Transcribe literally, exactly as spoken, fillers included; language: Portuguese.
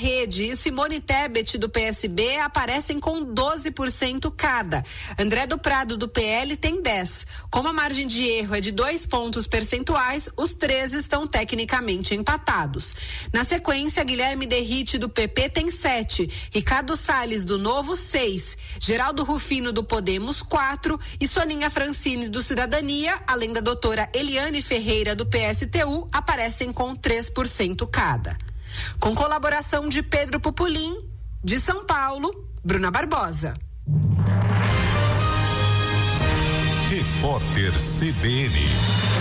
Rede e Simone Tebet, do P S B, aparecem com doze por cento cada. André do Prado, do P L, tem dez. Como a margem de erro é de dois pontos percentuais, os três estão tecnicamente empatados. Na sequência, Guilherme Derrite, do P P, tem sete. Ricardo Salles, do Novo, seis. Geraldo Rufino, do Podemos, quatro. E Soninha Francini, do Cidadania, além da doutora Eliane Ferreira, do P S T U, aparecem com três por cento cada. Com colaboração de Pedro Pupulim, de São Paulo, Bruna Barbosa. Repórter C B N.